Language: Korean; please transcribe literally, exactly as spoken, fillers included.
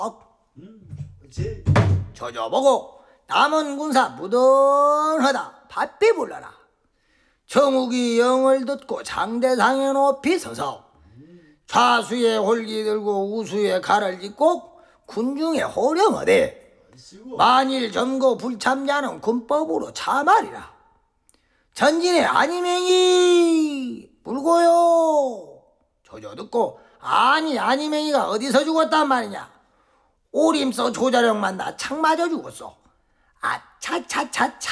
그렇지. 저저보고 남은 군사 무던하다 바삐 불러라. 정욱이 영을 듣고 장대상에 높이 서서 좌수에 홀기 들고 우수에 칼을 짚고 군중에 호령하되 만일 점거 불참자는 군법으로 참하리라. 전진에 아니맹이 불고요. 저저 듣고 아니 아니맹이가 어디서 죽었단 말이냐. 오림서 조자령 만나 창 맞아 죽었어. 아 차차차차